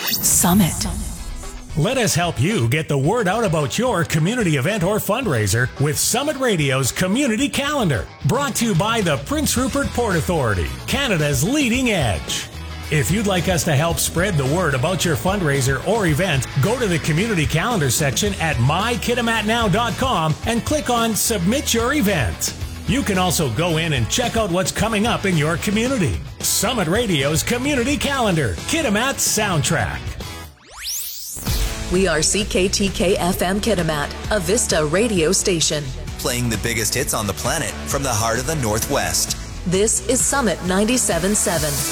Summit. Let us help you get the word out about your community event or fundraiser with Summit Radio's Community Calendar, brought to you by the Prince Rupert Port Authority, Canada's leading edge. If you'd like us to help spread the word about your fundraiser or event, go to the Community Calendar section at mykitimatnow.com and click on Submit Your Event. You can also go in and check out what's coming up in your community. Summit Radio's Community Calendar, Kitimat's soundtrack. We are CKTK FM Kitimat, a Vista radio station. Playing the biggest hits on the planet from the heart of the Northwest. This is Summit 97.7.